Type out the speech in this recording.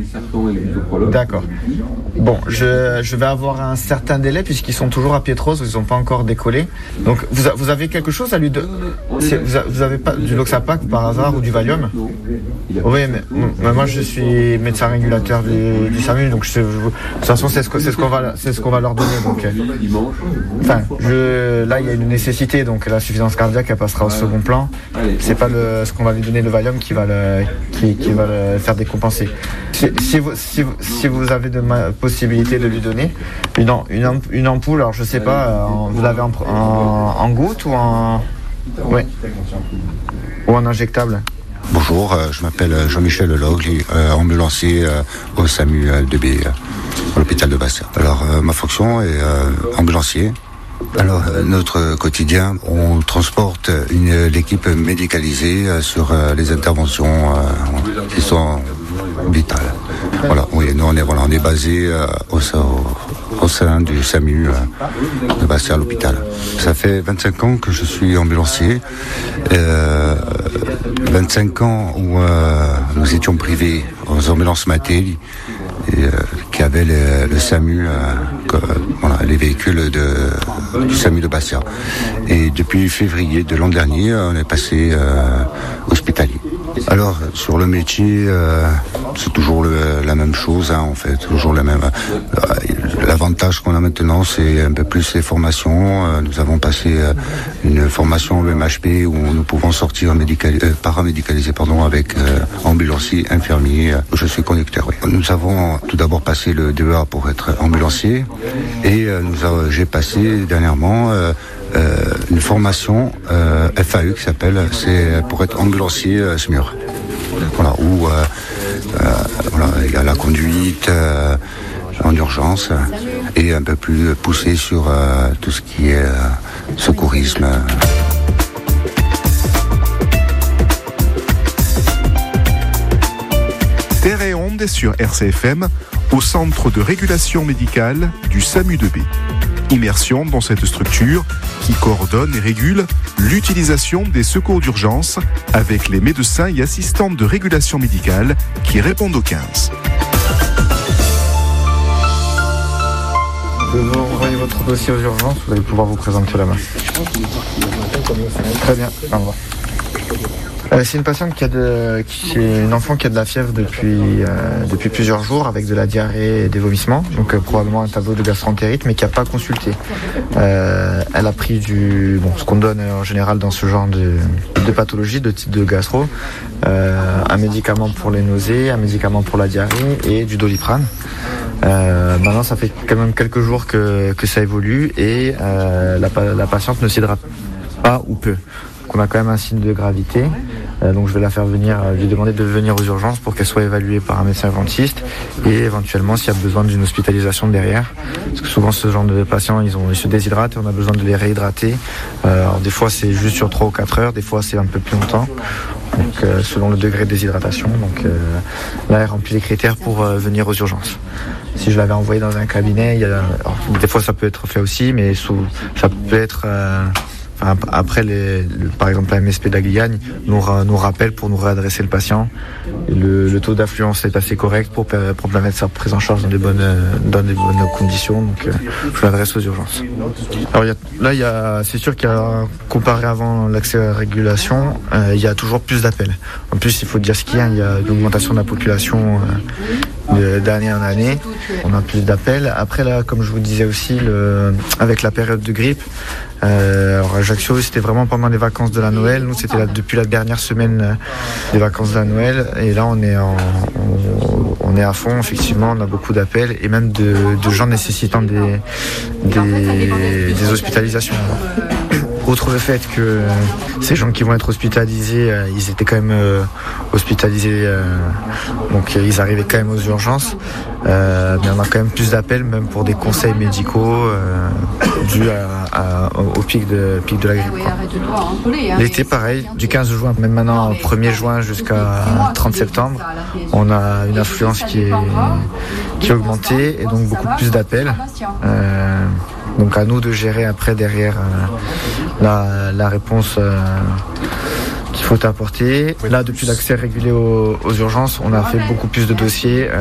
D'accord. Bon, je vais avoir un certain délai puisqu'ils sont toujours à Pietros, ils n'ont pas encore décollé. Donc vous avez quelque chose à lui donner? Vous avez pas du Loxapac par hasard ou du Valium? Oui, mais moi je suis médecin régulateur du SAMU, donc de toute façon c'est ce qu'on va leur donner. Donc, là il y a une nécessité, donc la suffisance cardiaque elle passera au second plan. C'est pas ce qu'on va lui donner le Valium qui va le faire décompenser. Si vous avez de possibilité de lui donner une ampoule, alors je sais pas, vous l'avez en goutte ou en injectable? Bonjour, je m'appelle Jean-Michel Lelogli, ambulancier au SAMU 2B, à l'hôpital de Bastia. Alors, ma fonction est ambulancier. Alors, notre quotidien, on transporte l'équipe médicalisée sur les interventions qui sont vitales. Voilà, oui, nous on est basé au sein du SAMU de Bastia à l'hôpital. Ça fait 25 ans que je suis ambulancier. 25 ans où nous étions privés aux ambulances Matéli, qui avaient le SAMU, les véhicules du SAMU de Bastia. Et depuis février de l'an dernier, on est passé hospitalier. Alors, sur le métier, c'est toujours la même chose, en fait, toujours la même. L'avantage qu'on a maintenant, c'est un peu plus les formations. Nous avons passé une formation au MHP où nous pouvons sortir paramédicalisé, avec ambulancier, infirmier. Je suis conducteur, oui. Nous avons tout d'abord passé le DEA pour être ambulancier et j'ai passé dernièrement une formation FAE qui s'appelle, c'est pour être ambulancier SMUR. Voilà, où il y a la conduite en urgence et un peu plus poussé sur tout ce qui est secourisme. Terre et Onde est sur RCFM, au centre de régulation médicale du SAMU 2B. Immersion dans cette structure qui coordonne et régule l'utilisation des secours d'urgence avec les médecins et assistants de régulation médicale qui répondent aux 15. Vous envoyez votre dossier aux urgences, vous allez pouvoir vous présenter là-bas. Très bien, au revoir. C'est une patiente c'est une enfant qui a de la fièvre depuis plusieurs jours avec de la diarrhée et des vomissements, donc probablement un tableau de gastroentérite, mais qui n'a pas consulté. Elle a pris ce qu'on donne en général dans ce genre de pathologie, de type de gastro, un médicament pour les nausées, un médicament pour la diarrhée et du Doliprane. Maintenant, ça fait quand même quelques jours que ça évolue et la patiente ne s'hydrate pas ou peu. Donc on a quand même un signe de gravité. Donc je vais la faire venir, lui demander de venir aux urgences pour qu'elle soit évaluée par un médecin urgentiste et éventuellement s'il y a besoin d'une hospitalisation derrière. Parce que souvent ce genre de patients ils se déshydratent et on a besoin de les réhydrater. Alors des fois c'est juste sur 3 ou 4 heures, des fois c'est un peu plus longtemps. Donc selon le degré de déshydratation. Donc là elle remplit les critères pour venir aux urgences. Si je l'avais envoyée dans un cabinet, des fois ça peut être fait aussi, mais ça peut être après, par exemple, la MSP d'Agliagne nous rappelle pour nous réadresser le patient. Le taux d'affluence est assez correct pour permettre sa prise en charge dans des bonnes conditions. Donc, je l'adresse aux urgences. Alors, c'est sûr qu'il y a, comparé avant l'accès à la régulation, il y a toujours plus d'appels. En plus, il faut dire ce qu'il y a. Il y a une augmentation de la population d'année en année. On a plus d'appels. Après, là, comme je vous disais aussi, avec la période de grippe, alors Ajaccio, c'était vraiment pendant les vacances de la Noël. Nous, c'était depuis la dernière semaine des vacances de la Noël. Et là, on est à fond, effectivement. On a beaucoup d'appels et même de gens nécessitant des hospitalisations. Outre le fait que ces gens qui vont être hospitalisés, ils étaient quand même hospitalisés, donc ils arrivaient quand même aux urgences. Mais on a quand même plus d'appels, même pour des conseils médicaux dus au pic de la grippe. L'été, pareil, du 15 juin, même maintenant, 1er juin jusqu'à 30 septembre, on a une affluence qui est augmentée et donc beaucoup plus d'appels. Donc à nous de gérer après derrière la réponse qu'il faut apporter. Là, depuis l'accès régulé aux urgences, on a fait beaucoup plus de dossiers.